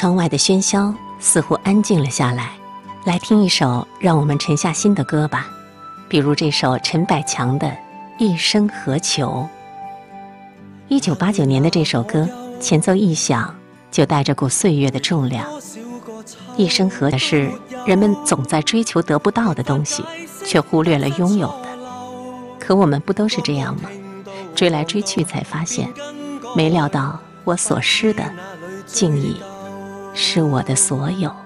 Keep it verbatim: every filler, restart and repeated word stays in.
窗外的喧嚣似乎安静了下来，来听一首让我们沉下心的歌吧，比如这首陈百强的《一生何求》。一九八九年的这首歌，前奏一响，就带着股岁月的重量。一生何求是人们总在追求得不到的东西，却忽略了拥有的。可我们不都是这样吗？追来追去才发现，没料到我所失的，竟已是我的所有。